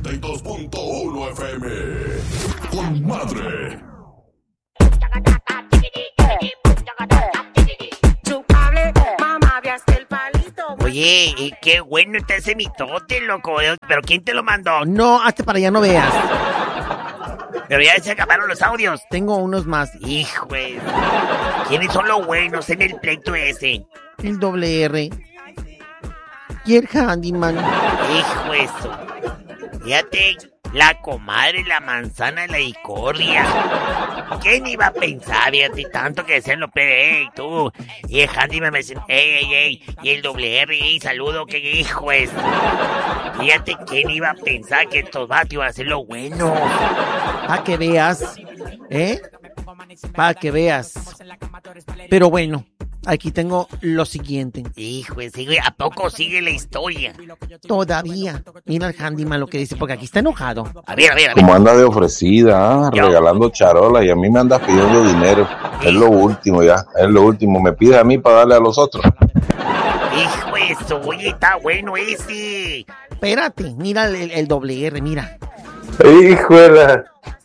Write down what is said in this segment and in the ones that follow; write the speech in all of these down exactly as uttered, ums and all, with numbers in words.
noventa y dos punto uno F M. Con madre. Oye, qué bueno está ese mitote, loco. ¿Pero quién te lo mandó? No, hazte para allá, no veas. Pero ya se acabaron los audios. Tengo unos más. Hijo, ¿quiénes son los buenos en el pleito ese? El doble R. Y el handyman. Hijo, eso. Fíjate, la comadre, la manzana, la discordia. ¿Quién iba a pensar, fíjate, tanto que decían los P D, ey, tú? Y el handyman me decía, ey, ey, ey. Y el doble R, ey, saludo, qué hijo es. Fíjate, ¿quién iba a pensar que estos vatos iban a hacer lo bueno? Para que veas, ¿eh? Para que veas. Pero bueno, aquí tengo lo siguiente. Hijo, sigue, ¿a poco sigue la historia? Todavía. Mira el handyman lo que dice, porque aquí está enojado. A ver, a ver, a ver. Como anda de ofrecida, ¿eh? Regalando charola, y a mí me anda pidiendo dinero. ¿Sí? Es lo último ya, es lo último. Me pide a mí para darle a los otros. Hijo, eso, oye, está bueno ese. Espérate, mira el, el, el doble R, mira. Híjole.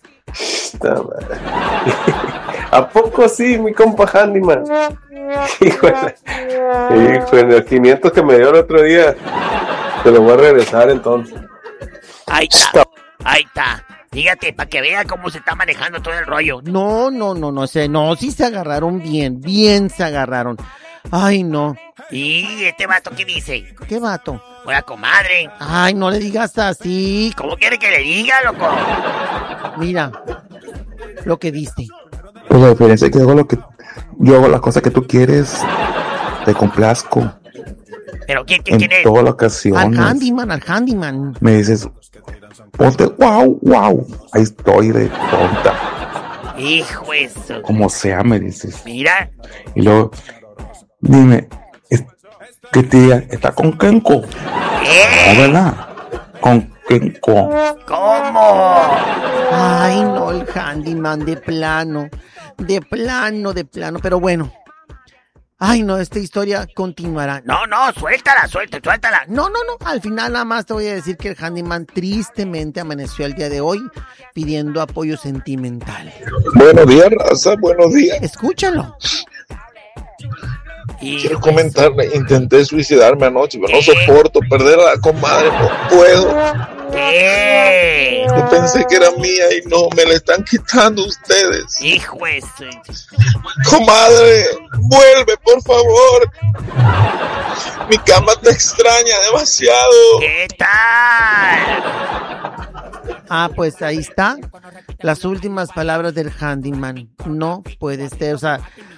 ¿A poco sí, mi compa handyman? Híjole. Híjole, los quinientos que me dio el otro día, te lo voy a regresar entonces. Ahí está, ahí está. Fíjate, para que vea cómo se está manejando todo el rollo. No, no, no, no sé, no, sí se agarraron bien, bien se agarraron. Ay, no. ¿Y este vato qué dice? ¿Qué vato? Hola, comadre. Ay, no le digas así. ¿Cómo quiere que le diga, loco? Mira, lo que dice. Pues la diferencia es que hago lo que... Yo hago las cosas que tú quieres. Te complazco. ¿Pero quién, quién, quién es? En todas las ocasiones. Al handyman, al handyman. Me dices, ponte, wow, wow. Ahí estoy de tonta. Hijo eso. Como sea, me dices. Mira. Y luego, dime, ¿qué tía está con Kenko? ¿Qué? ¿No, verdad? Con Kenko. ¿Cómo? Ay, no, el handyman de plano. De plano, de plano, pero bueno. Ay, no, esta historia continuará. No, no, suéltala, suéltala, suéltala. No, no, no, al final nada más te voy a decir que el handyman tristemente amaneció el día de hoy pidiendo apoyo sentimental. Buenos días, raza, buenos días. Escúchalo. Y... quiero comentarle, intenté suicidarme anoche, pero ¿qué? No soporto perder a la comadre, no puedo. ¿Qué? Yo pensé que era mía y no, me la están quitando ustedes. Hijo eso. Comadre, vuelve, por favor. Mi cama te extraña demasiado. ¿Qué tal? Ah, pues ahí está. Las últimas palabras del handyman. No puede ser, o sea...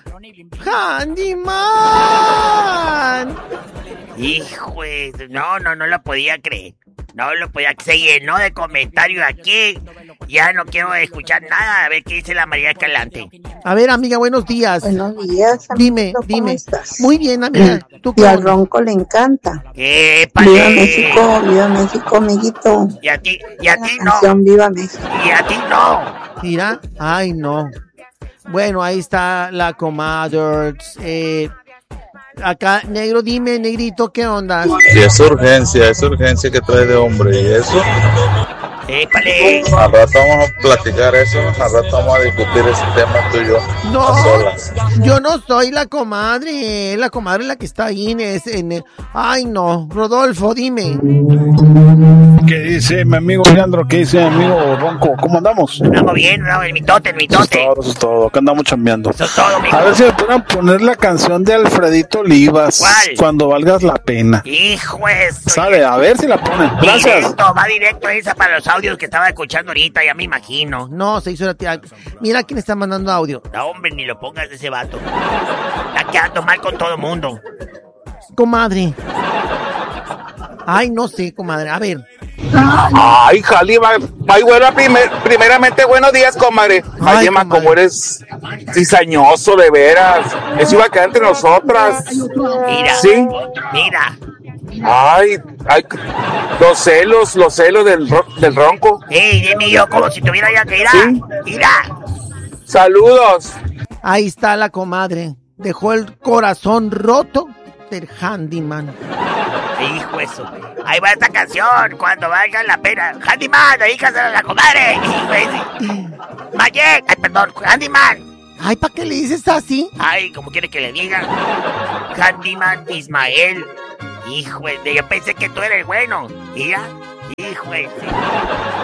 ¡Handyman! Hijo, no, no, no lo podía creer. No lo podía creer. Se llenó de comentarios aquí. Ya no quiero escuchar nada. A ver qué dice la María Escalante. A ver, amiga, buenos días. Buenos días, amigo. Dime, ¿Cómo dime. estás? Muy bien, amiga. ¿Tú y al Ronco le encanta. ¡Épale! ¡Viva México! ¡Viva México, amiguito! Y a ti, y a ti no. Canción, ¡Viva México! Y a ti no. Mira, ay, no. Bueno, ahí está la comadre. Eh, acá, negro, dime, negrito, ¿qué onda? Si es urgencia, es urgencia que trae de hombre. ¿Y eso? ¡Épale! Al rato vamos a platicar eso, al rato vamos a discutir ese tema tú y yo. No, a solas. Yo no soy la comadre, la comadre es la que está ahí en ese... En el... Ay, no, Rodolfo, dime. ¿Qué dice mi amigo Leandro? ¿Qué dice mi amigo Ronco? ¿Cómo andamos? Andamos bien, no, el mitote, el mitote. Eso es todo, eso es todo, acá andamos chambeando. Eso es todo, mijo. A ver si me pueden poner la canción de Alfredito Olivas. ¿Cuál? Cuando valgas la pena. Hijo eso. Sale, a ver si la ponen. Gracias. Directo, va directo esa para los audios que estaba escuchando ahorita, ya me imagino. No, se hizo la tía. Mira quién está mandando audio. No, hombre, ni lo pongas de ese vato. Está quedando mal con todo mundo. Comadre. Ay, no sé, comadre. A ver. Ay, Jalima, ay, bueno, primer, primeramente, buenos días, comadre. Ay, ay Emma, como eres cizañoso, de veras. Eso iba a quedar entre nosotras. Mira, ¿sí? Mira. Ay, ay, los celos, los celos del, del Ronco. Ey, dime yo, como si tuviera ya que ir a... ¿Sí? Mira. Saludos. Ahí está la comadre. Dejó el corazón roto mister Handyman. Hijo eso. Ahí va esta canción, cuando valga la pena. Handyman, dedícasela a la comadre. Hijo ese. Mayek, ay, perdón, Handyman. Ay, ¿para qué le dices así? Ay, como quiere que le diga. Handyman Ismael. Hijo de, yo pensé que tú eres bueno. Mira, hijo de...